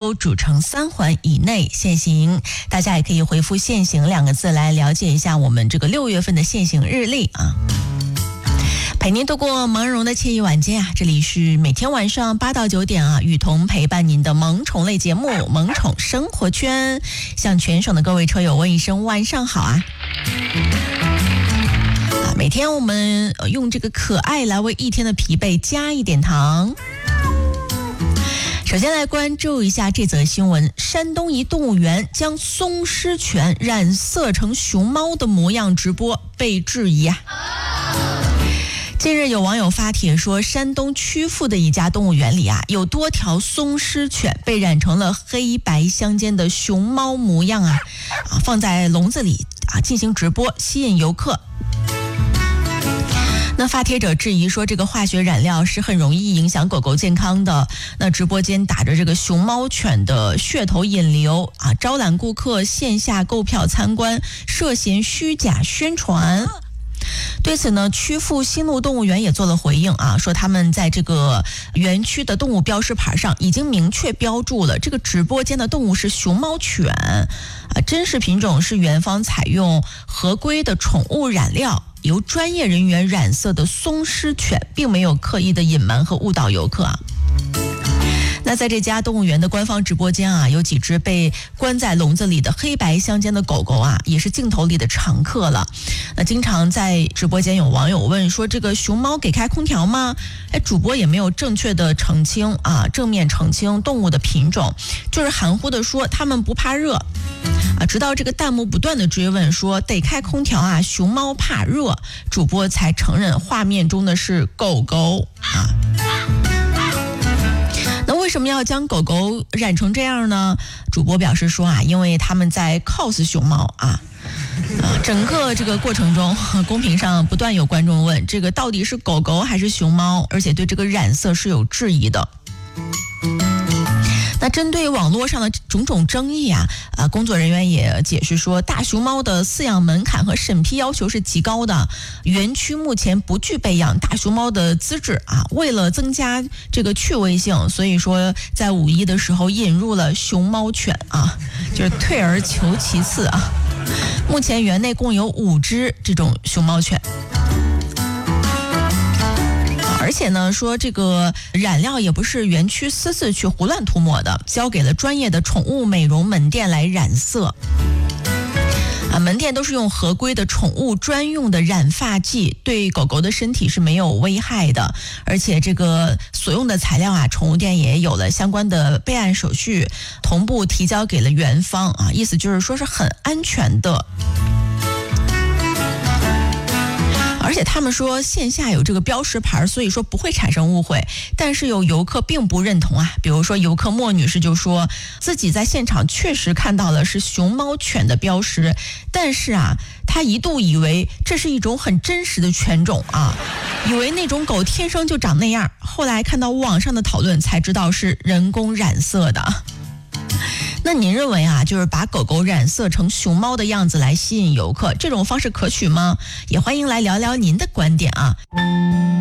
都主城3环以内限行。大家也可以回复限行2个字来了解一下我们这个6月份的限行日历啊。陪您度过萌茸的惬意晚间啊！这里是每天晚上8到9点啊，雨桐陪伴您的萌宠类节目《萌宠生活圈》，向全省的各位车友问一声晚上好啊！每天我们用这个可爱来为一天的疲惫加一点糖。首先来关注一下这则新闻：山东一动物园将松狮犬染色成熊猫的模样直播被质疑啊。近日有网友发帖说，山东曲阜的一家动物园里啊，有多条松狮犬被染成了黑白相间的熊猫模样啊，放在笼子里啊进行直播，吸引游客。那发帖者质疑说，这个化学染料是很容易影响狗狗健康的。那直播间打着这个熊猫犬的噱头引流啊，招揽顾客线下购票参观，涉嫌虚假宣传。对此呢，曲阜西路动物园也做了回应啊，说他们在这个园区的动物标识牌上已经明确标注了，这个直播间的动物是熊猫犬啊，真实品种是园方采用合规的宠物染料，由专业人员染色的松狮犬，并没有刻意的隐瞒和误导游客啊。那在这家动物园的官方直播间啊，有几只被关在笼子里的黑白相间的狗狗啊，也是镜头里的常客了。那经常在直播间有网友问说，这个熊猫给开空调吗？主播也没有正确的澄清啊，正面澄清动物的品种，就是含糊的说它们不怕热啊。直到这个弹幕不断的追问说得开空调啊，熊猫怕热，主播才承认画面中的是狗狗啊。那为什么要将狗狗染成这样呢？主播表示说啊，因为他们在 cos 熊猫啊。整个这个过程中，公屏上不断有观众问，这个到底是狗狗还是熊猫，而且对这个染色是有质疑的。那针对网络上的种种争议啊，工作人员也解释说，大熊猫的饲养门槛和审批要求是极高的，园区目前不具备养大熊猫的资质啊。为了增加这个趣味性，所以说在5·1的时候引入了熊猫犬啊，就是退而求其次啊。目前园内共有5只这种熊猫犬。而且呢，说这个染料也不是园区私自去胡乱涂抹的，交给了专业的宠物美容门店来染色。门店都是用合规的宠物专用的染发剂，对狗狗的身体是没有危害的。而且这个所用的材料啊，宠物店也有了相关的备案手续，同步提交给了园方啊，意思就是说是很安全的。而且他们说线下有这个标识牌，所以说不会产生误会。但是有游客并不认同啊，比如说游客莫女士就说自己在现场确实看到了是熊猫犬的标识，但是啊，她一度以为这是一种很真实的犬种啊，以为那种狗天生就长那样。后来看到网上的讨论才知道是人工染色的。那您认为啊，就是把狗狗染色成熊猫的样子来吸引游客，这种方式可取吗？也欢迎来聊聊您的观点啊。